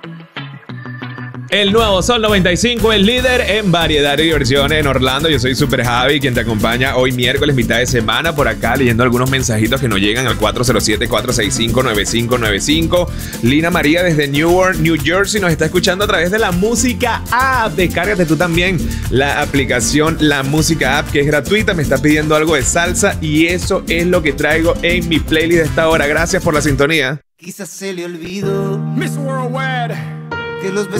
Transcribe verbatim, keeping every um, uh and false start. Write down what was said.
El nuevo Sol noventa y cinco, el líder en variedad y diversión en Orlando. Yo soy Super Javi, quien te acompaña hoy miércoles, mitad de semana, por acá leyendo algunos mensajitos que nos llegan al cuatro cero siete, cuatro seis cinco, nueve cinco nueve cinco. Lina María desde Newark, New Jersey, nos está escuchando a través de la Música App. Descárgate tú también la aplicación La Música App, que es gratuita. Me está pidiendo algo de salsa y eso es lo que traigo en mi playlist de esta hora. Gracias por la sintonía. Quizás se le olvidó Miss Worldwide que los